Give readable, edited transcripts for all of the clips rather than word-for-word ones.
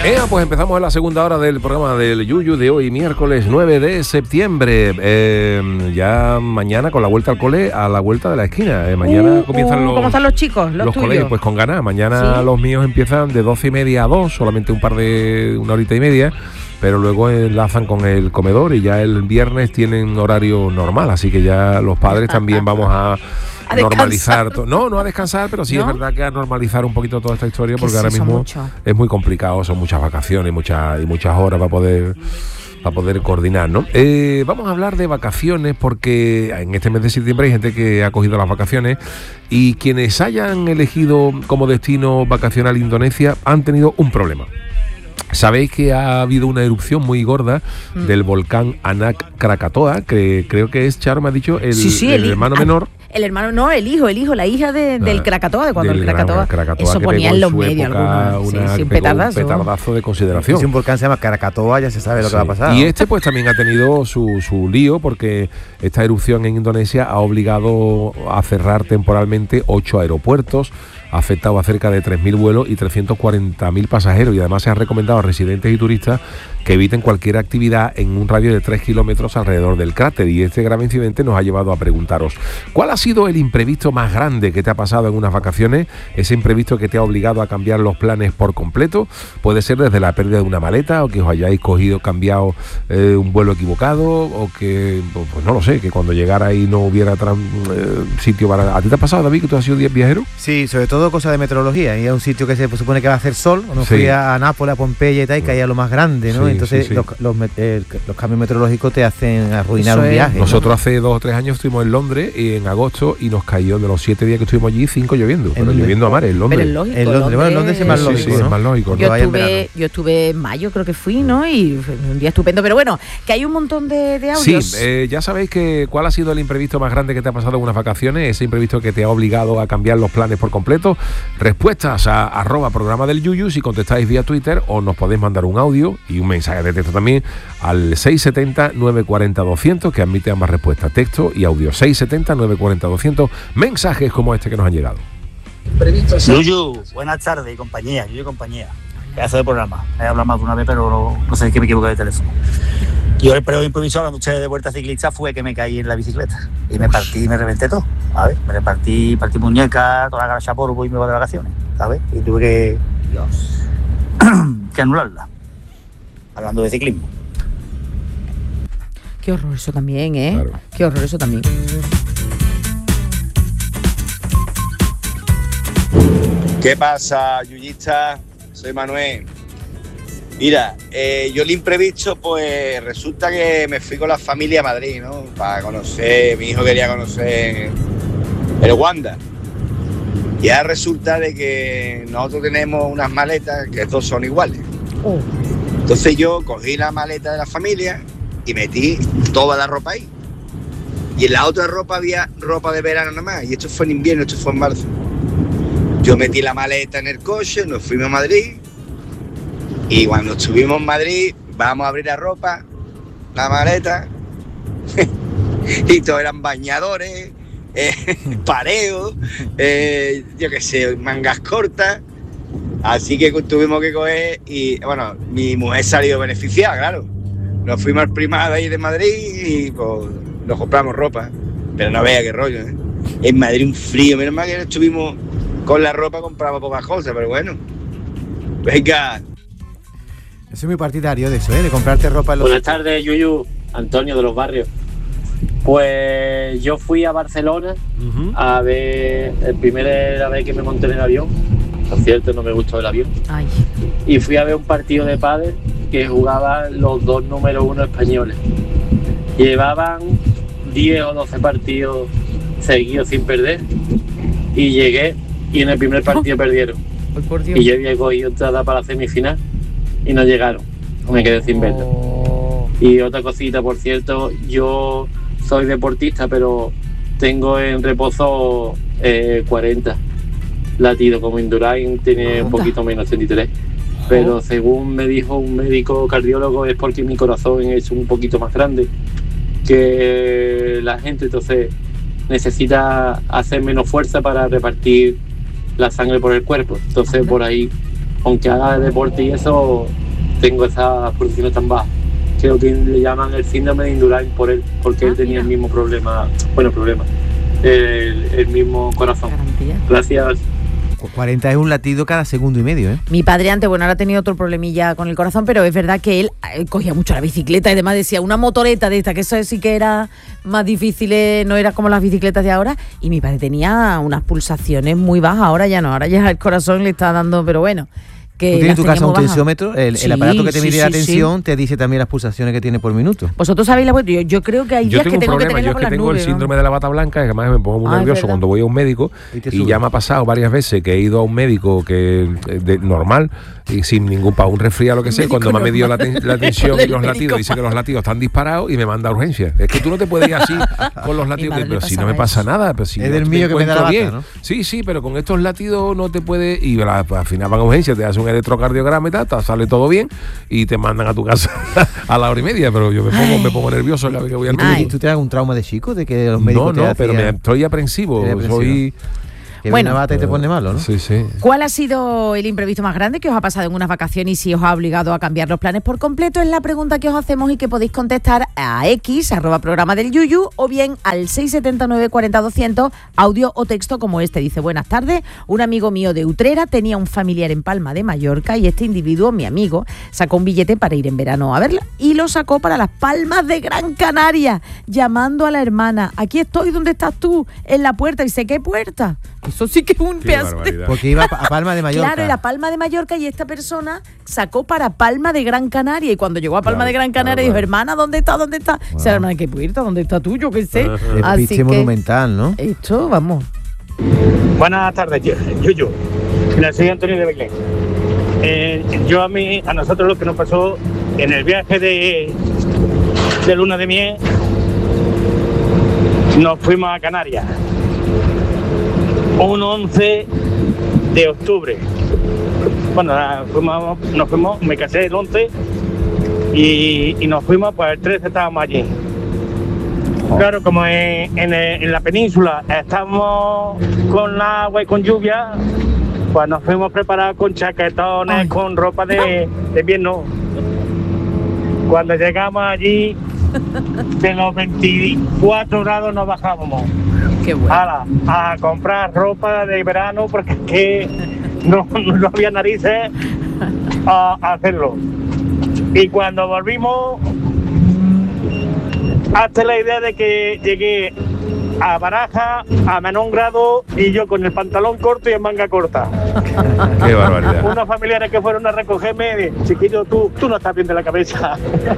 Pues empezamos en la segunda hora del programa del Yuyu de hoy, miércoles 9 de septiembre. Ya mañana con la vuelta al cole, a la vuelta de la esquina. Mañana comienzan los... ¿Cómo están los chicos, los tuyos? Colegios, pues con ganas. Mañana ¿sí? Los míos empiezan de 12:30 a 2, solamente una horita y media, pero luego enlazan con el comedor y ya el viernes tienen horario normal, así que ya los padres también vamos a normalizar, no a descansar, pero sí, ¿no? Es verdad que a normalizar un poquito toda esta historia, porque ahora mismo es muy complicado, son muchas vacaciones y muchas horas para poder coordinar, ¿no? Vamos a hablar de vacaciones, porque en este mes de septiembre hay gente que ha cogido las vacaciones, y quienes hayan elegido como destino vacacional Indonesia han tenido un problema. Sabéis que ha habido una erupción muy gorda del volcán Anak Krakatoa, que creo que es, Charo me ha dicho, el hermano menor. El hermano, no, el hijo, la hija del Krakatoa, de cuando el Krakatoa eso ponía en los medios algunos. Un petardazo de consideración. Si un volcán se llama Krakatoa, ya se sabe lo que va a pasar. Y pues también ha tenido su lío, porque esta erupción en Indonesia ha obligado a cerrar temporalmente 8 aeropuertos, ha afectado a cerca de 3.000 vuelos y 340.000 pasajeros, y además se ha recomendado a residentes y turistas que eviten cualquier actividad en un radio de 3 kilómetros alrededor del cráter. Y este grave incidente nos ha llevado a preguntaros: ¿cuál ha sido el imprevisto más grande que te ha pasado en unas vacaciones? Ese imprevisto que te ha obligado a cambiar los planes por completo. Puede ser desde la pérdida de una maleta, o que os hayáis cambiado un vuelo equivocado, o que, pues no lo sé, que cuando llegara ahí no hubiera sitio para... ¿A ti te ha pasado, David, que tú has sido viajero? Sí, sobre todo cosas de meteorología. Y es un sitio que se supone que va a hacer sol. Uno fui a Nápoles, a Pompeya y tal, y caía lo más grande, ¿no? Entonces los cambios meteorológicos te hacen arruinar un viaje. Nosotros hace 2 o 3 años estuvimos en Londres y en agosto, y nos cayó de los 7 días que estuvimos allí, 5 lloviendo, pero lloviendo a mares en Londres. Pero es lógico, Bueno, en Londres es más lógico, ¿no? Es más lógico. Yo estuve en mayo, creo que fui, ¿no? Y fue un día estupendo, pero bueno, que hay un montón de audios. Sí, ya sabéis que cuál ha sido el imprevisto más grande que te ha pasado en unas vacaciones, ese imprevisto que te ha obligado a cambiar los planes por completo. Respuestas a @programa del Yuyu, si contestáis vía Twitter, o nos podéis mandar un audio y un mensaje de texto también al 670-940-200, que admite ambas respuestas, texto y audio. 670-940-200, mensajes como este que nos han llegado. Yuyu, buenas tardes y compañía, pedazo de programa. He hablado más de una vez, pero no sé, es que me equivoqué de teléfono. Yo el periodo improviso hablando ustedes de vuelta ciclista fue que me caí en la bicicleta y me reventé todo, ¿sabes? Partí muñeca, toda la garacha polvo y me voy de vacaciones, ¿sabes? Y tuve que anularla, hablando de ciclismo. Qué horror eso también, ¿eh? Claro. Qué horror eso también. ¿Qué pasa, yuyista? Soy Manuel. Mira, yo el imprevisto, pues resulta que me fui con la familia a Madrid, ¿no? Para conocer, mi hijo quería conocer el Wanda. Y ahora resulta de que nosotros tenemos unas maletas que todos son iguales. Entonces yo cogí la maleta de la familia y metí toda la ropa ahí. Y en la otra ropa había ropa de verano nada más. Y esto fue en invierno, esto fue en marzo. Yo metí la maleta en el coche, nos fuimos a Madrid. Y cuando estuvimos en Madrid, vamos a abrir la ropa, la maleta, y todos eran bañadores, pareos, yo qué sé, mangas cortas. Así que tuvimos que coger y, bueno, mi mujer salió beneficiada, claro. Nos fuimos al Primada ahí de Madrid y pues nos compramos ropa. Pero no vea qué rollo, ¿eh? En Madrid un frío, menos mal que no estuvimos con la ropa, compramos pocas cosas, pero bueno. Venga. Yo soy muy partidario de eso, de comprarte ropa en los... Buenas tardes, Yuyu, Antonio de los Barrios. Pues yo fui a Barcelona a ver, la primera vez que me monté en el avión, por cierto no me gustó el avión. Ay. Y fui a ver un partido de pádel que jugaban los 2 número 1 españoles. Llevaban 10 o 12 partidos seguidos sin perder, y llegué y en el primer partido perdieron. Ay, por Dios. Y yo había cogido entrada para la semifinal y no llegaron, me quedé sin verlo. Y otra cosita, por cierto, yo soy deportista, pero tengo en reposo 40 latidos, como Indurain tiene un poquito menos, 33. Pero según me dijo un médico cardiólogo, es porque mi corazón es un poquito más grande que la gente, entonces necesita hacer menos fuerza para repartir la sangre por el cuerpo. Entonces por ahí aunque haga deporte y eso, tengo esas pulsaciones tan bajas. Creo que le llaman el síndrome de Indurain por él, porque él tenía el mismo problema, el mismo corazón. Gracias. 40 es un latido cada segundo y medio, ¿eh? Mi padre antes, ahora ha tenido otro problemilla con el corazón, pero es verdad que él cogía mucho la bicicleta y demás, decía, una motoreta de esta, que eso sí que era más difícil, no era como las bicicletas de ahora, y mi padre tenía unas pulsaciones muy bajas, ahora ya no, ahora ya el corazón le está dando, pero bueno. ¿Tú tienes en tu casa un tensiómetro? El aparato que te mide la tensión te dice también las pulsaciones que tiene por minuto. Vosotros sabéis yo creo que hay días que tengo que tenerla con las nubes. Yo tengo el síndrome de la bata blanca, que además me pongo muy nervioso cuando voy a un médico, y ya me ha pasado varias veces que he ido a un médico normal y sin ningún un resfriado lo que sea, cuando me ha medido la tensión y los latidos, dice que los latidos están disparados y me manda a urgencia. Es que tú no te puedes ir así con los latidos, pero si no me pasa nada, pero si es del mío que me da la bata, ¿no? Sí, pero con estos latidos no te puedes, y al final van a urgencia, te hacen un electrocardiograma y tal, sale todo bien y te mandan a tu casa a la hora y media, pero yo me pongo nervioso cada vez que voy al médico. ¿Tú te das un trauma de chico de que los médicos No, pero estoy aprensivo. Soy... Que una bata y te pone malo, ¿no? Sí. ¿Cuál ha sido el imprevisto más grande que os ha pasado en unas vacaciones y si os ha obligado a cambiar los planes por completo? Es la pregunta que os hacemos y que podéis contestar a X, @programa del Yuyu, o bien al 679 40 200, audio o texto como este. Dice, buenas tardes, un amigo mío de Utrera tenía un familiar en Palma de Mallorca y este individuo, mi amigo, sacó un billete para ir en verano a verla y lo sacó para las Palmas de Gran Canaria, llamando a la hermana, aquí estoy, ¿dónde estás tú? En la puerta. Y sé, ¿qué puerta? Eso sí que es un pedazo de... Porque iba a Palma de Mallorca. Claro, era Palma de Mallorca y esta persona sacó para Palma de Gran Canaria. Y cuando llegó a Palma de Gran Canaria dijo, hermana, ¿dónde está? Wow. O sea, hermana, ¿qué puerta? ¿Dónde está tú? Yo qué sé. Así que monumental, ¿no? Esto, vamos. Buenas tardes, Yuyu. Soy Antonio de Belén. A nosotros lo que nos pasó en el viaje de luna de miel, nos fuimos a Canarias. Un 11 de octubre. Bueno, nos fuimos, me casé el 11 y nos fuimos, pues el 13 estábamos allí. Claro, como en la península estamos con agua y con lluvia, pues nos fuimos preparados con chaquetones, con ropa de invierno. Cuando llegamos allí, de los 24 grados nos bajábamos. Qué bueno. A comprar ropa de verano porque es que no había narices a hacerlo. Y cuando volvimos, hasta la idea de que llegué a Baraja a menos grado y yo con el pantalón corto y en manga corta. Qué barbaridad. Unos familiares que fueron a recogerme, chiquillo, tú no estás bien de la cabeza.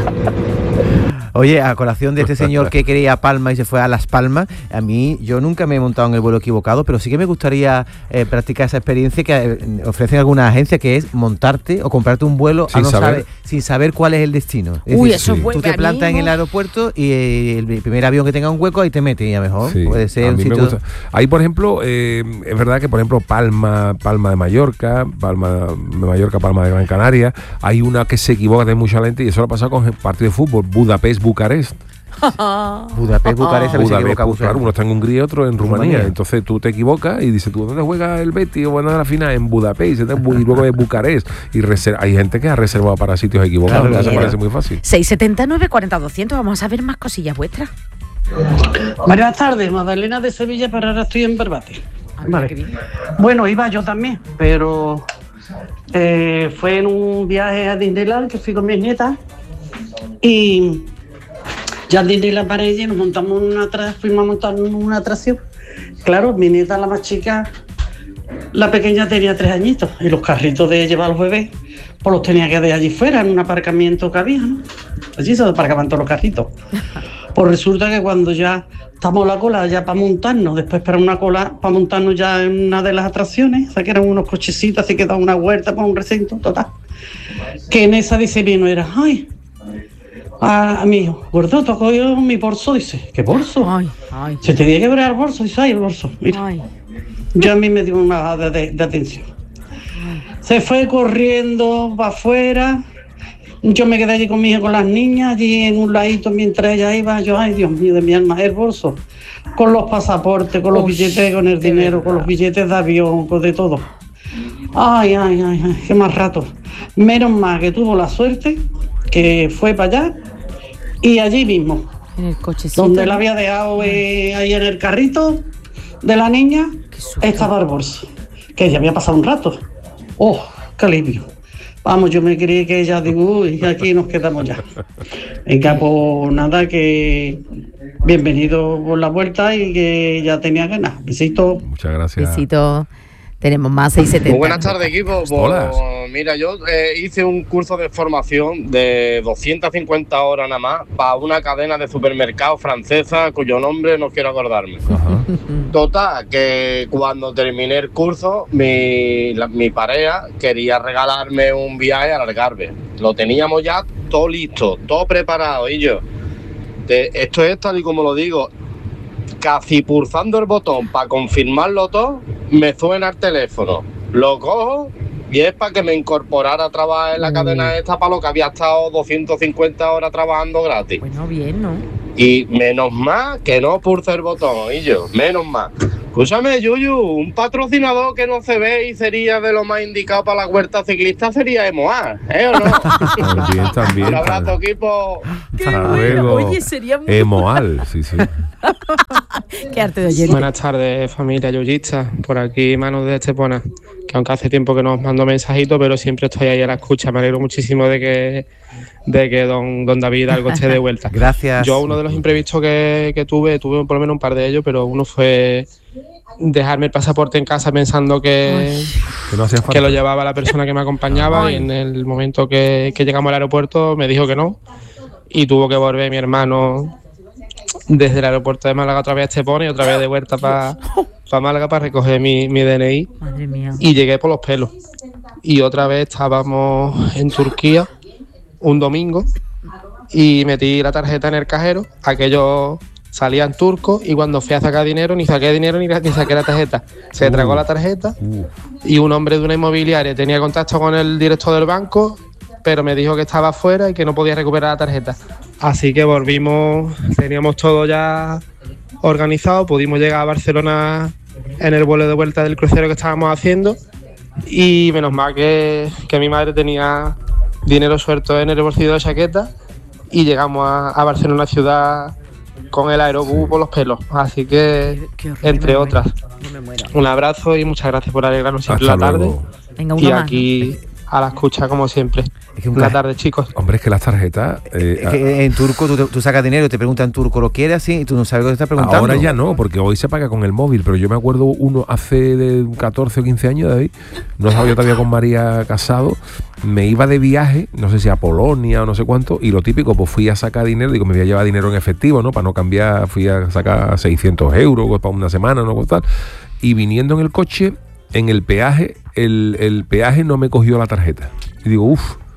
Oye, a colación de este señor que quería a Palma y se fue a Las Palmas, yo nunca me he montado en el vuelo equivocado, pero sí que me gustaría practicar esa experiencia que ofrecen algunas agencias, que es montarte o comprarte un vuelo sin saber cuál es el destino. Es decir, eso es bueno. Tú te plantas en el aeropuerto y el primer avión que tenga un hueco ahí te mete y a mejor puede ser un sitio... Ahí, por ejemplo, es verdad que, por ejemplo, Palma de Mallorca, Palma de Gran Canaria, hay una que se equivoca de mucha gente y eso lo ha pasado con el partido de fútbol, Budapest-Bucarest. Bucarest, uno está en Hungría y otro en Rumanía. Entonces tú te equivocas y dices, ¿tú dónde juega el Betis? O bueno, a la final en Budapest, y luego en Bucarest. Y hay gente que ha reservado para sitios equivocados. Claro, eso parece muy fácil. 679 40 200, vamos a ver más cosillas vuestras. Buenas tardes, Magdalena de Sevilla, pero ahora estoy en Barbate. Vale. Bueno, iba yo también, pero fue en un viaje a Disneyland que fui con mis nietas y ya en Disneyland para ella nos montamos fuimos a montar una atracción. Claro, mi nieta, la más chica, la pequeña tenía 3 añitos y los carritos de llevar a los bebés pues los tenía que dejar allí fuera en un aparcamiento que había, ¿no? Allí se aparcaban todos los carritos. Pues resulta que cuando ya estamos en la cola ya para montarnos, después para una cola para montarnos ya en una de las atracciones, o sea que eran unos cochecitos así que daban una huerta para un recinto, total. Que en esa dice vino era, ay, a mi hijo, gordo, ¿tú has cogido mi bolso? Dice, ¿qué bolso? Ay. Se te tiene que ver el bolso, dice, ay, el bolso, mira. Ay. Yo a mí me dio una bajada de atención. Se fue corriendo para afuera. Yo me quedé allí con mi hija, con las niñas, allí en un ladito mientras ella iba. Yo, ay, Dios mío, de mi alma, el bolso. Con los pasaportes, con los billetes, con el dinero, con los billetes de avión, con de todo. Ay, qué más rato. Menos mal que tuvo la suerte que fue para allá y allí mismo, En el cochecito. donde la había dejado ahí en el carrito de la niña, estaba el bolso, que ya había pasado un rato. ¡Oh, qué alivio! Vamos, yo me creí que ella, digo, uy, aquí nos quedamos ya. Venga, pues nada, que bienvenido por la vuelta y que ya tenía ganas. Besito. Muchas gracias. Besito. Tenemos más 670. Muy buenas tardes, equipo. Pues, Hola. mira, yo hice un curso de formación de 250 horas nada más para una cadena de supermercados francesa cuyo nombre no quiero acordarme. Ajá. Total, que cuando terminé el curso, mi pareja quería regalarme un viaje al Algarve. Lo teníamos ya todo listo, todo preparado. Y yo, esto es tal y como lo digo, casi pulsando el botón para confirmarlo todo, me suena el teléfono. Lo cojo y es para que me incorporara a trabajar en la cadena esta, para lo que había estado 250 horas trabajando gratis. Bueno, bien, ¿no? Y menos mal que no pulsé el botón, y yo, menos mal. Escúchame, Yuyu, un patrocinador que no se ve y sería de lo más indicado para la huerta ciclista sería Emoar, ¿eh o no? También. Un abrazo, equipo. Hasta luego. Oye, sería muy... Emoal, sí. Qué arte de oyente. Buenas tardes, familia yuyista. Por aquí, Manu de Estepona. Que aunque hace tiempo que no os mando mensajitos, pero siempre estoy ahí a la escucha. Me alegro muchísimo de que don David algo esté de vuelta. Gracias. Yo uno de los imprevistos que tuve por lo menos un par de ellos, pero uno fue dejarme el pasaporte en casa pensando que no hacía falta. Que lo llevaba la persona que me acompañaba. Y en el momento que llegamos al aeropuerto me dijo que no, y tuvo que volver mi hermano desde el aeropuerto de Málaga otra vez a Estepona y otra vez de vuelta para Málaga para recoger mi DNI. Madre mía. Y llegué por los pelos. Y otra vez estábamos en Turquía un domingo y metí la tarjeta en el cajero. Aquello salía en turco y cuando fui a sacar dinero, ni saqué dinero ni saqué la tarjeta. Se tragó la tarjeta y un hombre de una inmobiliaria tenía contacto con el director del banco, pero me dijo que estaba fuera y que no podía recuperar la tarjeta. Así que volvimos, teníamos todo ya organizado, pudimos llegar a Barcelona en el vuelo de vuelta del crucero que estábamos haciendo, y menos mal que mi madre tenía dinero suelto en el bolsillo de la chaqueta y llegamos a Barcelona ciudad con el aerobús por los pelos. Así que, entre otras, un abrazo y muchas gracias por alegrarnos siempre la tarde. Venga, y aquí a la escucha como siempre. Buenas tardes, chicos. Hombre, es que las tarjetas... Es que en turco tú sacas dinero y te preguntan turco, ¿lo quieres así? Y tú no sabes lo que te estás preguntando. Ahora ya no, porque hoy se paga con el móvil, pero yo me acuerdo uno hace de 14 o 15 años, David, no estaba yo todavía con María casado, me iba de viaje, no sé si a Polonia o no sé cuánto, y lo típico, pues fui a sacar dinero, digo, me voy a llevar dinero en efectivo, ¿no? Para no cambiar, fui a sacar 600 euros pues, para una semana, ¿no? Tal. Y viniendo en el coche, en el peaje, el peaje no me cogió la tarjeta. Y digo,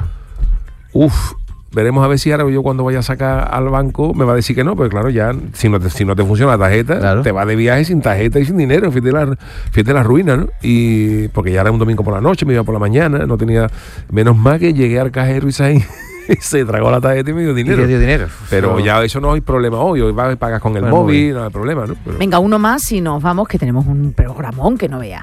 veremos a ver si ahora yo cuando vaya a sacar al banco me va a decir que no, porque claro, ya si no te funciona la tarjeta, claro, te vas de viaje sin tarjeta y sin dinero, fíjate la ruina, ¿no? Y porque ya era un domingo por la noche, me iba por la mañana, no tenía, menos mal que llegué al cajero y se tragó la tarjeta y me dio dinero. Pero ya eso no hay problema hoy vas a pagar con el móvil, no hay problema, ¿no? Pero... Venga, uno más y nos vamos, que tenemos un programón que no vea.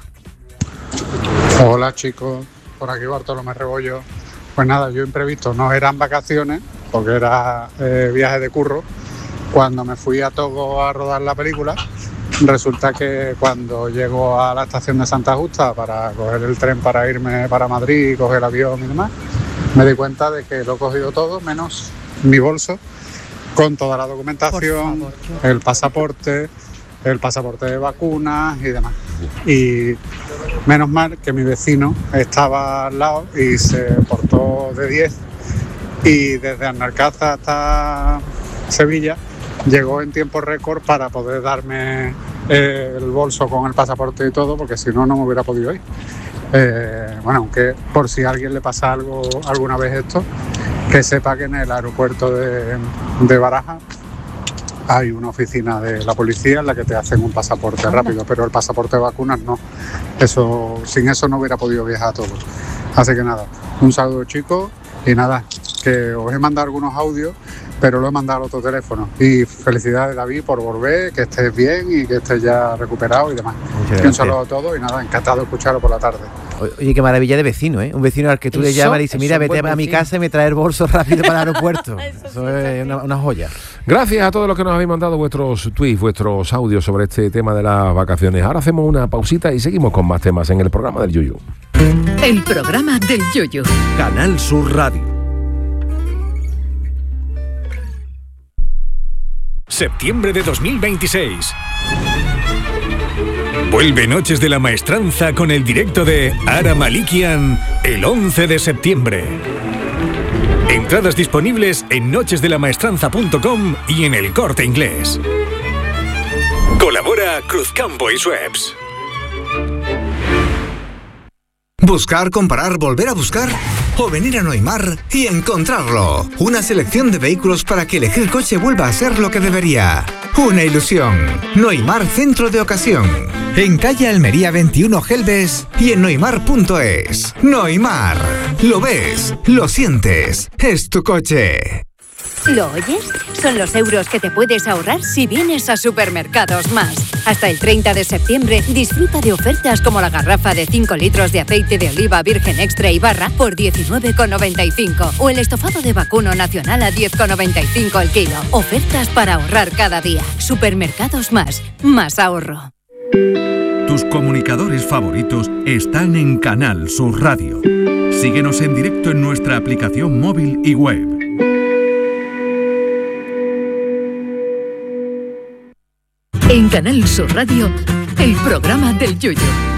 Hola chicos, por aquí Bartolomé Rebollo. Pues nada, yo imprevisto, no eran vacaciones, porque era viaje de curro. Cuando me fui a Togo a rodar la película, resulta que cuando llego a la estación de Santa Justa para coger el tren para irme para Madrid, coger el avión y demás, me di cuenta de que lo he cogido todo, menos mi bolso, con toda la documentación, el pasaporte de vacunas y demás. Y menos mal que mi vecino estaba al lado y se portó de 10, y desde Alcázar hasta Sevilla llegó en tiempo récord para poder darme el bolso con el pasaporte y todo, porque si no, no me hubiera podido ir. Bueno, aunque por si a alguien le pasa algo alguna vez esto, que sepa que en el aeropuerto de Barajas hay una oficina de la policía en la que te hacen un pasaporte rápido, pero el pasaporte de vacunas no. Sin eso no hubiera podido viajar todo. Así que nada, un saludo chicos, y nada, que os he mandado algunos audios, pero lo he mandado al otro teléfono. Y felicidades David por volver, que estés bien y que estés ya recuperado y demás. Y un saludo a todos y nada, encantado de escucharos por la tarde. Oye, qué maravilla de vecino, ¿eh? Un vecino al que tú le llamas y dices, mira, vete a mi casa y me trae el bolso rápido para el aeropuerto. Eso es una joya. Gracias a todos los que nos habéis mandado vuestros tweets, vuestros audios sobre este tema de las vacaciones. Ahora hacemos una pausita y seguimos con más temas en el programa del Yuyu. El programa del Yuyu. Canal Sur Radio. Septiembre de 2026. Vuelve Noches de la Maestranza con el directo de Ara Malikian el 11 de septiembre. Entradas disponibles en nochesdelamaestranza.com y en El Corte Inglés. Colabora Cruzcampo y Schweppes. Buscar, comparar, volver a buscar o venir a Noimar y encontrarlo. Una selección de vehículos para que elegir coche vuelva a ser lo que debería. Una ilusión. Noimar Centro de Ocasión. En calle Almería 21 Gelbes y en noimar.es. Noimar. Lo ves, lo sientes. Es tu coche. ¿Lo oyes? Son los euros que te puedes ahorrar si vienes a Supermercados Más. Hasta el 30 de septiembre disfruta de ofertas como la garrafa de 5 litros de aceite de oliva virgen extra y barra por 19,95 o el estofado de vacuno nacional a 10,95 el kilo. Ofertas para ahorrar cada día. Supermercados Más. Más ahorro. Tus comunicadores favoritos están en Canal Sur Radio. Síguenos en directo en nuestra aplicación móvil y web. En Canal Sur Radio, el programa del Yuyu.